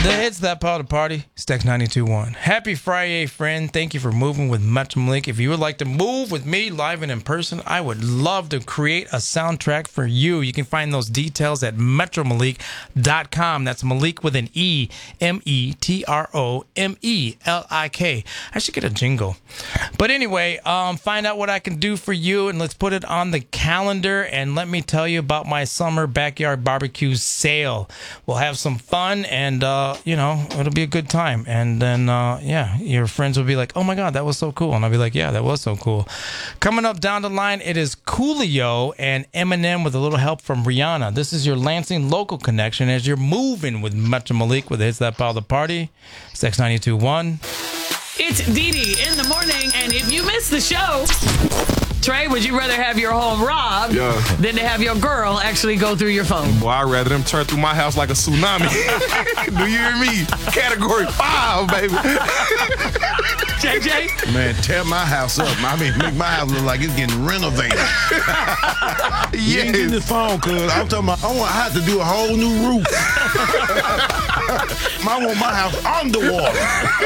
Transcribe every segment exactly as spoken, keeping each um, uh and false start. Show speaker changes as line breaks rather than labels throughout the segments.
It's that part of the party. Stack ninety-two point one. Happy Friday, friend. Thank you for moving with Metro Malik. If you would like to move with me live and in person, I would love to create a soundtrack for you. You can find those details at metro malik dot com. That's Malik with an E. M E T R O M E L I K. I should get a jingle. But anyway, um, find out what I can do for you, and let's put it on the calendar. And let me tell you about my summer backyard barbecue sale. We'll have some fun, and, uh, you know, it'll be a good time. And then, uh, yeah, your friends will be like, oh, my God, that was so cool. And I'll be like, yeah, that was so cool. Coming up down the line, it is Coolio and Eminem with a little help from Rihanna. This is your Lansing local connection as you're moving with Metro Malik with It's That Part of the Party. Sex ninety-two point one.
It's Dee Dee in the morning, and if you missed the show, Trey, would you rather have your home robbed
yeah.
than to have your girl actually go through your phone?
Well, I'd rather them turn through my house like a tsunami. Do you hear me? Category five, baby.
J J?
Man, tear my house up. I mean, make my house look like it's getting renovated. You
Yes.
ain't getting this phone, cuz. I'm talking about, I, want, I have to do a whole new roof. I want my house underwater.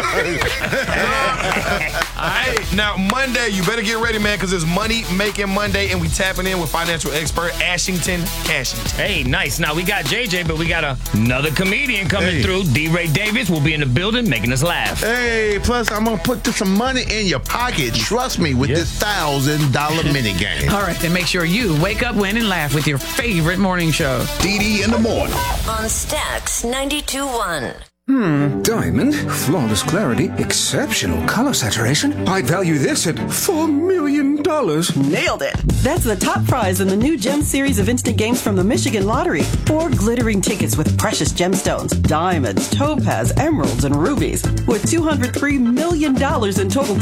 All right, now Monday, you better get ready, man, because it's Money Making Monday, and we tapping in with financial expert Ashington Cashington.
Hey, nice. Now, we got J J, but we got a, another comedian coming
Hey.
through. D. Ray Davis will be in the building making us laugh.
Hey, plus I'm going to put some money in your pocket. Trust me with
Yes.
this one thousand dollar mini game.
All right, then make sure you wake up, win, and laugh with your favorite morning show.
Dee Dee in the morning.
On Stax ninety-two point one.
Diamond, flawless clarity, exceptional color saturation. I'd value this at four million dollars.
Nailed it! That's the top prize in the new Gem series of instant games from the Michigan Lottery. Four glittering tickets with precious gemstones, diamonds, topaz, emeralds, and rubies, with two hundred three million dollars in total